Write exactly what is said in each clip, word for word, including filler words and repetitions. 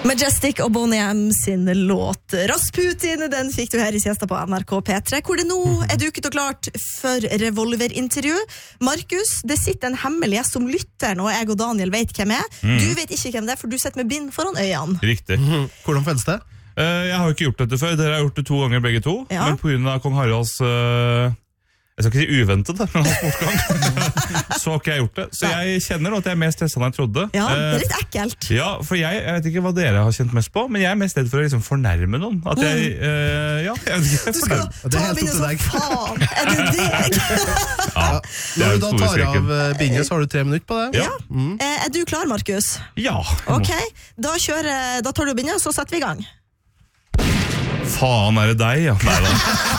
Majestic og Boney M sin låt Rasputin, den fikk du her i siesta på N R K P tre, hvor det nå er duket og klart for revolverintervju. Markus, det sitter en hemmelig gjest som lytteren, og jeg og Daniel vet hvem er. Mm. Du vet ikke hvem det er, for du sitter med bind foran øynene. Riktig. Hvordan føles det? Uh, jeg har jo ikke gjort dette før. Dere har gjort det to ganger begge to, ja. Men på grunn av Kong Haralds uh, jeg skal ikke si uventet, men hans bortgang, så har ikke jeg gjort det. Så jeg kjenner nå at jeg er mer stresset enn jeg trodde. Ja, det er litt ekkelt. Uh, ja, for jeg, jeg vet ikke hva dere har kjent mest på, men jeg er mest redd for å liksom fornærme noen. At jeg, uh, ja, jeg vet ikke. Du skal ta bindet som faen. Er det deg? Ja, det Når du da tar av bindet, så har du tre minutter på det. Ja. Mm. Er du klar, Markus? Ja. Ok, da, kjører, da tar du bindet, så setter vi i gang. Faen, er det deg, ja? Neida.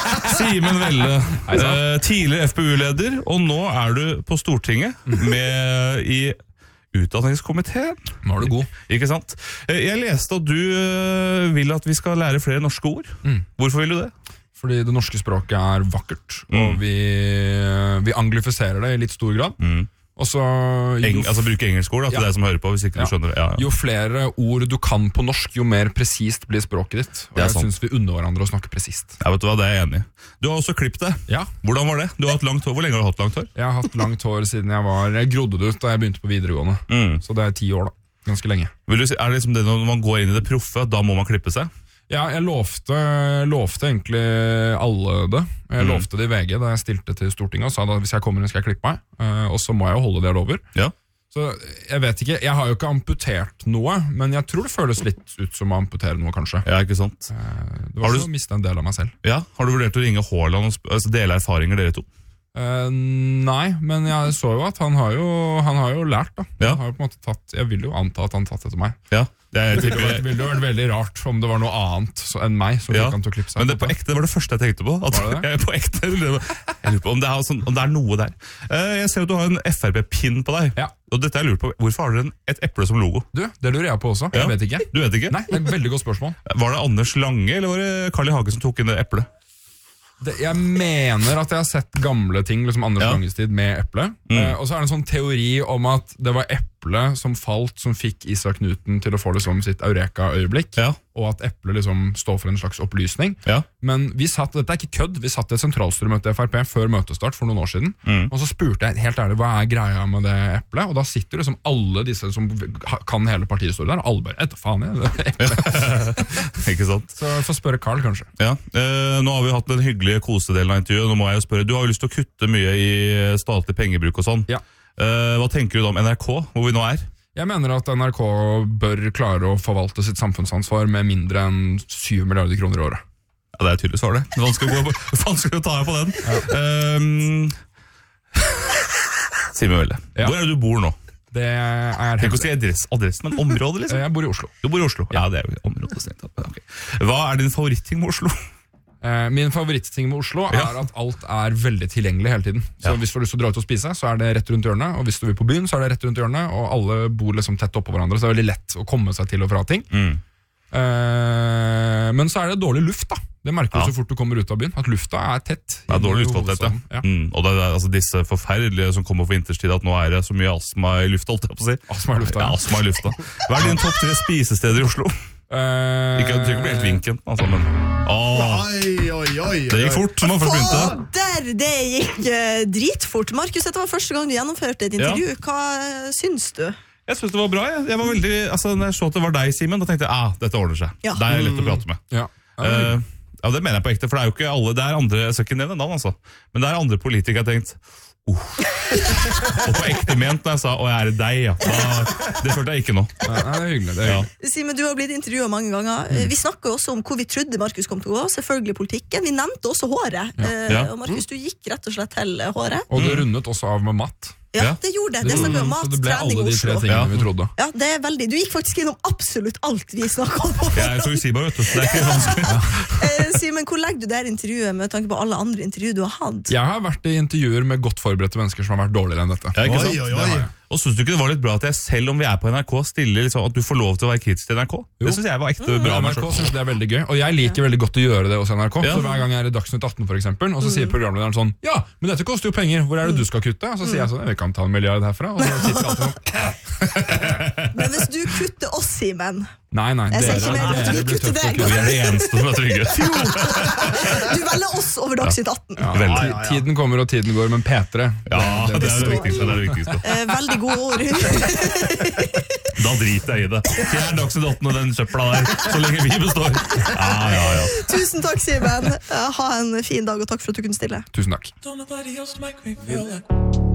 Simen Velle, eh, tidligere F P U-leder, og nå er du på Stortinget med i utdanningskomiteen. Nå er du god. Ikke sant? Jeg leste at du uh, vil at vi skal lære flere norske ord. Mm. Hvorfor vil du det? Fordi det norske språket er vakkert, mm. og vi, vi anglifiserer det i litt stor grad. Mm. Og så, Eng, altså bruke engelsk ord da, til ja. deg som hører på, hvis ikke du ja. skjønner det. Ja, ja. Jo flere ord du kan på norsk, jo mer presist blir språket ditt. Og jeg synes vi unner hverandre å snakke presist. Ja, vet du hva, det er jeg enig i. Du har også klippet det. Ja. Hvordan var det? Du har hatt langt hår. Hvor lenge har du hatt langt hår? Jeg har hatt langt hår siden jeg var Jeg grodde det ut da jeg begynte på videregående. Mm. Så det er ti år da. Ganske lenge. Vil du si, er det liksom det når man går inn i det proffe, da må man klippe seg? Ja, jeg lovte, lovte egentlig alle det. Jeg mm. lovte det i V G da jeg stilte til Stortinget og sa at hvis jeg kommer inn skal jeg klippe meg. Uh, og så må jeg jo holde det jeg lover. Ja. Så jeg vet ikke, jeg har jo ikke amputert noe, men jeg tror det føles litt ut som å amputere noe kanskje. Ja, ikke sant? Uh, det var som å miste en del av meg selv. Ja, har du vurdert å ringe Haaland og altså, dele erfaringer dere to? Uh, nei, men jeg så jo at han har jo, han har jo lært da. Ja. Han har jo på en måte tatt, jeg vil jo anta at han tatt etter meg. Ja. Det, er, det ville vært, vært veldig rart om det var noe annet enn meg som ja, fikk han til å klippe seg. Men det på ekte var det første jeg tenkte på. At, var det det? Jeg, på ekte, jeg lurer på om det, er, sånn, om det er noe der. Uh, jeg ser at du har en F R P-pinn på deg. Ja. Og dette jeg lurer på, hvorfor har dere en, et eple som logo? Du, det lurer jeg på også. Ja. Jeg vet ikke. Du vet ikke? Nei, det er et veldig godt spørsmål. Var det Anders Lange, eller var det Carl I. Hage som tok inn det eplet? Det, jeg mener at jeg har sett gamle ting liksom Anders ja. Langes tid med eple. Mm. Uh, og så er det en sånn teori om at det var eple som falt som fikk Isaac Newton til å få liksom sitt eureka-øyeblikk, ja. og at eple liksom står for en slags opplysning. Ja. Men vi satt, dette er ikke kødd, vi satt i et sentralstyremøte i F R P før møtestart for noen år siden, mm. og så spurte jeg helt ærlig, hva er greia med det eplet? Og da sitter liksom alle disse som kan hele partihistorien der, og alle bare, etter faen jeg, det eplet. Ikke sant? Så jeg får spørre Carl kanskje. Ja, eh, nå har vi hatt den hyggelige kosedelen av intervjuet, nå må jeg jo spørre, du har jo lyst til å kutte mye i statlig pengebruk og sånn. Ja. Uh, hva tenker du da om N R K, hvor vi nå er? Jeg mener at N R K bør klare å forvalte sitt samfunnsansvar med mindre enn syv milliarder kroner i året. Ja, det er tydelig svar det. Vanskelig å, vanskelig å ta her på den. Ja. Um, Simen Velle, ja. Hvor er det du bor nå? Det er Tenk å si adress, adress, men området liksom? Jeg bor i Oslo. Du bor i Oslo? Ja, det er jo området. Okay. Hva er din favoritting med Oslo? Min favoritting med Oslo er ja. At alt er veldig tilgjengelig hele tiden. Så ja. Hvis du har lyst til å dra ut og spise, så er det rett rundt hjørnet. Og hvis du vil på byen, så er det rett rundt hjørnet. Og alle bor liksom tett oppå hverandre, så det er veldig lett å komme seg til og fra ting. Mm. uh, Men så er det dårlig luft da. Det merker du ja. Så fort du kommer ut av byen, at lufta er tett. Det er dårlig luftkvalitet, ja, ja. Mm. Og det er altså disse forferdelige som kommer på vinterstid, at nå er det så mye astma i lufta, holdt jeg på å si. Astma i lufta, ja, astma i lufta. Hva er din topp tre spisesteder i Oslo? Uh, ikke at du blir helt vinken, altså, men åh, oi, oi, oi, det gikk fort som man først begynte. Der, det gikk uh, dritfort. Markus, dette var første gang du gjennomførte et intervju. Ja. Hva uh, syns du? Jeg synes det var bra. Jeg, jeg var veldig, altså, når jeg så at det var deg, Simen, da tenkte jeg, ah, dette ordner seg. Ja. Det er lett å prate med. Ja. Uh, ja, det mener jeg på ekte, for det er jo ikke alle, det er andre, jeg skal ikke nevne navn, altså, men det er andre politikere jeg har tenkt, Uh. og på ekte ment når jeg sa, å, er det deg, ja. Da, det følte jeg ikke nå. Nei, det er hyggelig, det er hyggelig. Ja. Simen, du har blitt intervjuet mange ganger. Vi snakket også om hvor vi trodde Markus kom til å gå, selvfølgelig politikken. Vi nevnte også håret. Ja. Ja. Og Markus, du gikk rett og slett til håret. Og det rundet også av med matt. Ja, det gjorde det. Det snakket om mat, så det ble trening alle de tre Oslo. tingene ja. Vi trodde. Ja, det er veldig. Du gikk faktisk innom absolutt alt vi snakket om. Jeg er forutsigbar, vet du. Det er ikke vanskelig. Ja. Simen, hvor legger du der intervjuet med tanke på alle andre intervjuer du har hatt? Jeg har vært i intervjuer med godt forberedte mennesker som har vært dårligere enn dette. Ja, ikke sant? Oi, oi, oi. Og synes du ikke det var litt bra at jeg, selv om vi er på N R K, stiller liksom at du får lov til å være kritisk til N R K? Jo. Det synes jeg var ekte mm. bra. N R K synes det er veldig gøy, og jeg liker veldig godt å gjøre det hos N R K. Ja. Så hver gang jeg er i Dagsnytt atten for eksempel, og så sier programlederen sånn, ja, men dette koster jo penger, hvor er det du skal kutte? Og så sier jeg sånn, vi kan ta en milliard herfra, og så sitter jeg alltid sånn. Men hvis du kutter oss, Simen Nei, nei, Jeg ser dere, ikke mer at vi dere blir kutter tøft å deg. Vi er de eneste som er trygge. Du velger oss over Dagsnytt atten. Ja, Veldig. ti- Tiden kommer og tiden går, men P tre Ja, det er det viktigste. Det er det viktigste. Eh, Veldig gode ord. Da driter jeg i det. Fjern Dagsnytt atten og den søpla der, så lenge vi består. Ja, ja, ja. Tusen takk, Simen. Eh, Ha en fin dag, og takk for at du kunne stille. Tusen takk. Don't nobody else make me feel like